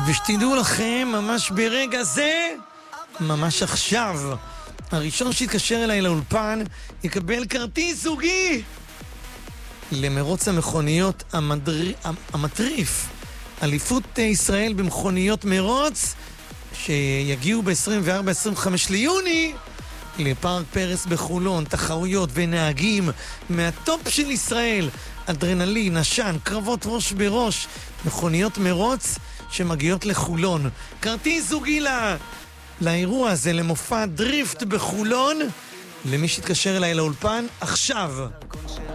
ושתדעו לכם, ממש ברגע זה, ממש עכשיו, הראשון שיתקשר אליי לאולפן יקבל כרטיס זוגי למרוץ המכוניות המטריף, אליפות ישראל במכוניות מרוץ, שיגיעו ב-24-25 ליוני לפארק פרס בחולון. תחרויות ונהגים מהטופ של ישראל, אדרנלין, עשן, קרבות ראש בראש, מכוניות מרוץ שמגיעות לחולון. כרטיס זוגי לאירוע הזה, למופע דריפט בחולון, למי שיתקשר אליי לאולפן עכשיו.